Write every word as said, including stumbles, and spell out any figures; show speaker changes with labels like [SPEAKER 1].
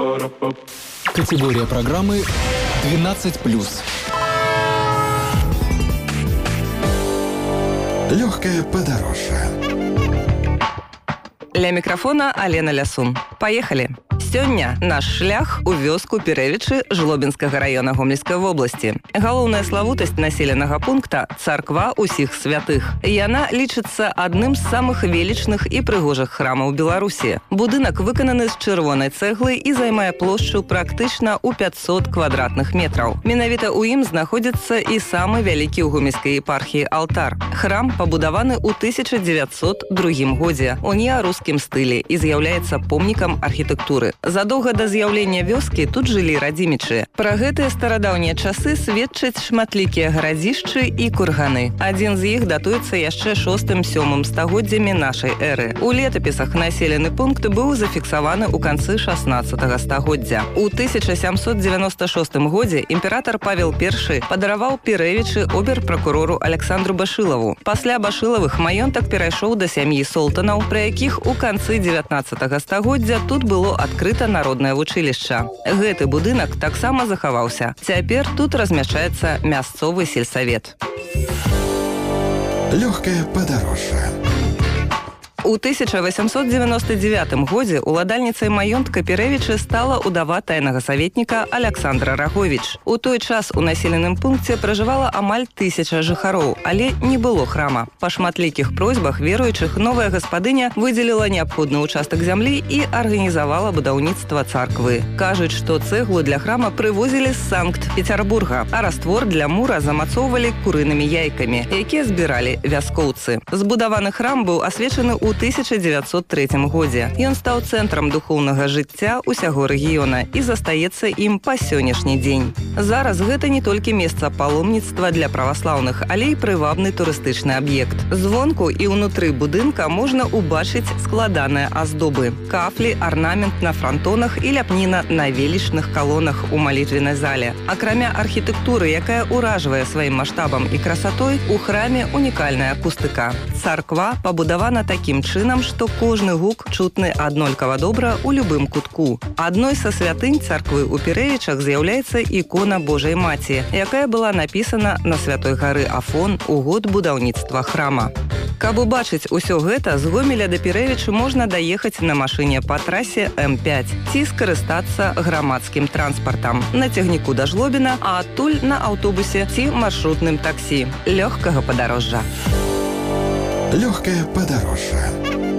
[SPEAKER 1] Категория программы двенадцать плюс.
[SPEAKER 2] Легкое подорожжа.
[SPEAKER 3] Ля мікрафона Алена Лясун. Поехали! Сёння наш шлях у вёску Пірэвічы Жлобінскага района Гомельскай вобласці. Галоўная славутасць населенага пункта – царква усіх святых. Яна лічыцца адным з самых велічных і прыгожых храмаў Беларусі. Будынак выкананы з чырвонай цэглы і займае плошчу практычна ў пятьсот квадратных метраў. Менавіта ў ім знаходзіцца і самы вялікі ў гомельскай епархіі алтар. Храм пабудаваны ў тысяча дзевяцьсот другім годзе у неарускім стылі і з'яўляецца помнікам архітэктуры. Задоўга да з'яўлення вёскі тут жылі радзімічы. Пра гэтыя старадаўнія часы сведчаць шматлікія гарадзішчы і курганы. Адзін з іх датуецца яшчэ шостым-сёмым стагоддзямі нашай эры. У летапісах населены пункт быў зафіксаваны ў канцы шаснаццатага стагоддзя. У тысяча сямсот дзевяноста шостым годзе імператар Павел Першы падараваў Пірэвічы обер-пракурору Александру Башылаву. Пасля Башылавых маёнтак перайшоў да сям'і солтанаў, пры якіх у канцы дзевятнаццатага стагоддзя тут было адкрыта народнае вучылішча. Гэты будынак таксама захаваўся. Цяпер тут размяшчаецца мясцовы сельсавет.
[SPEAKER 2] Легкое подорожжа.
[SPEAKER 3] У тысяча восемьсот девяносто девятым годзе уладальніцай маёнтка Пірэвічы стала удава тайнага саветніка Александра Раговіч. У той час у населеным пункце пражывала амаль тысяча жыхароў, але не было храма. Па шматлікіх просьбах веруючых новая гаспадыня выдзеліла неабходны ўчастак зямлі і арганізавала будаўніцтва царквы. Кажуць, што цэглу для храма прывозілі з Санкт-Петербурга, а раствор для мура замацоўвалі курынымі яйкамі, якія збіралі вяскоўцы. Збудаваны храм быў асвечаны ў тысяча дзевяцьсот трэцім годзе. Ён стаў цэнтрам духоўнага жыцця ўсяго рэгіёна і застаецца ім па сённяшні дзень. Зараз гэта не толькі месца паломніцтва для праваслаўных, але і прывабны турыстычны аб'ект. Звонку і ўнутры будынка можна ўбачыць складаныя аздобы. Кафлі, арнамент на франтонах і ляпніна на велічных калонах у малітвенай зале. Акрамя архітэктуры, якая ўражвае сваім маштабам і красатой, у храме унікальная акустыка. Царква пабудавана такім чынам, што кожны гук чутны аднолькава добра ў любым кутку. Адной са святынь царквы ў Пірэвічах з'яўляецца ікона Божай Маці, якая была напісана на святой гары Афон у год будаўніцтва храма. Каб убачыць усё гэта, з Гомеля да Пірэвічы можна даехаць на машыне па трасе эм пяць ці скарыстацца грамадскім транспартам на цягніку да Жлобіна, а адтуль на аўтобусе ці маршрутным таксі. Лёгкага падарожжа.
[SPEAKER 2] Легкое подорожжа.